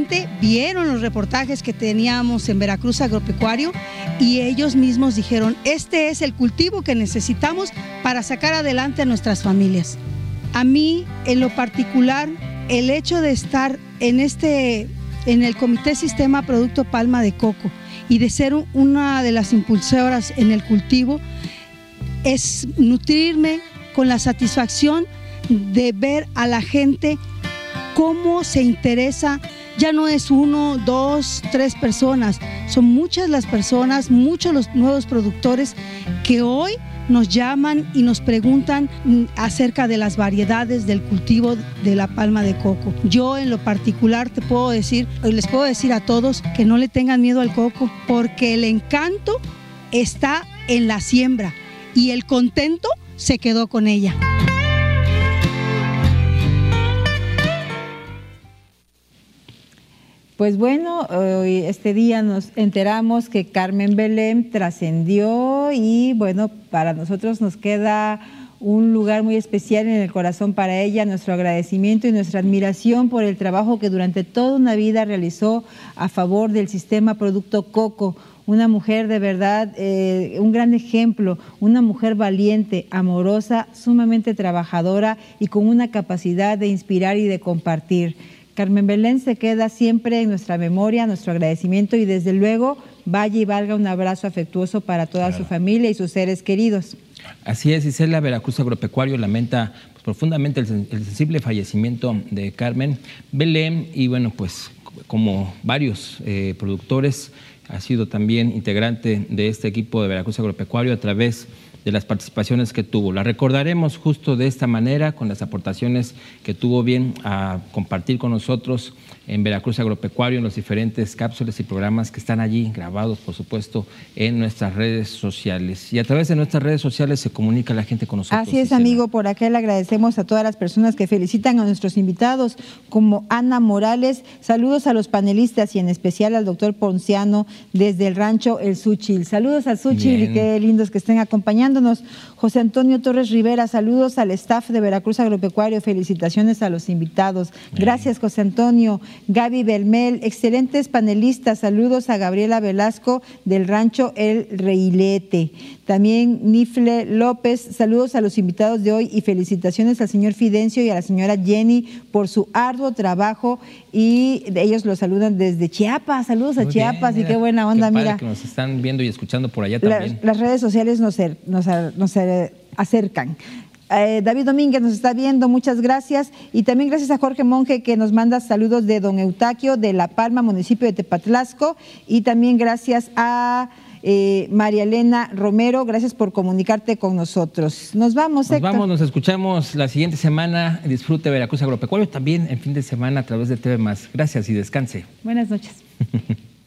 gente vieron los reportajes que teníamos en Veracruz Agropecuario y ellos mismos dijeron, este es el cultivo que necesitamos para sacar adelante a nuestras familias. A mí, en lo particular, el hecho de estar en el Comité Sistema Producto Palma de Coco y de ser una de las impulsoras en el cultivo, es nutrirme con la satisfacción de ver a la gente cómo se interesa. Ya no es 1, 2, 3 personas, son muchas las personas, muchos los nuevos productores que hoy nos llaman y nos preguntan acerca de las variedades del cultivo de la palma de coco. Yo en lo particular les puedo decir a todos que no le tengan miedo al coco, porque el encanto está en la siembra y el contento se quedó con ella. Pues bueno, hoy, este día nos enteramos que Carmen Belén trascendió y bueno, para nosotros nos queda un lugar muy especial en el corazón para ella, nuestro agradecimiento y nuestra admiración por el trabajo que durante toda una vida realizó a favor del sistema Producto Coco. Una mujer de verdad, un gran ejemplo, una mujer valiente, amorosa, sumamente trabajadora y con una capacidad de inspirar y de compartir. Carmen Belén se queda siempre en nuestra memoria, nuestro agradecimiento y desde luego vaya y valga un abrazo afectuoso para toda su familia y sus seres queridos. Así es, Isela. Veracruz Agropecuario lamenta profundamente el sensible fallecimiento de Carmen Belén y bueno, pues como varios productores ha sido también integrante de este equipo de Veracruz Agropecuario a través de las participaciones que tuvo. La recordaremos justo de esta manera, con las aportaciones que tuvo bien a compartir con nosotros en Veracruz Agropecuario, en los diferentes cápsulas y programas que están allí grabados, por supuesto, en nuestras redes sociales. Y a través de nuestras redes sociales se comunica la gente con nosotros. Así es, amigo, por acá le agradecemos a todas las personas que felicitan a nuestros invitados, como Ana Morales. Saludos a los panelistas y en especial al doctor Ponciano desde el rancho El Súchil. Saludos al Súchil y qué lindos que estén acompañándonos. José Antonio Torres Rivera, saludos al staff de Veracruz Agropecuario, felicitaciones a los invitados. Gracias, José Antonio. Gaby Belmel, excelentes panelistas, saludos a Gabriela Velasco del rancho El Reilete. También Nifle López, saludos a los invitados de hoy y felicitaciones al señor Fidencio y a la señora Jenny por su arduo trabajo y ellos los saludan desde Chiapas. Saludos a Chiapas y qué buena onda, mira. Que nos están viendo y escuchando por allá también. Las redes sociales nos acercan. David Domínguez nos está viendo, muchas gracias. Y también gracias a Jorge Monge que nos manda saludos de don Eustaquio de La Palma, municipio de Tepatlasco. Y también gracias a María Elena Romero, gracias por comunicarte con nosotros. Nos vamos, Héctor. Nos vamos, nos escuchamos la siguiente semana. Disfrute Veracruz Agropecuario también en fin de semana a través de TV+. Gracias y descanse. Buenas noches.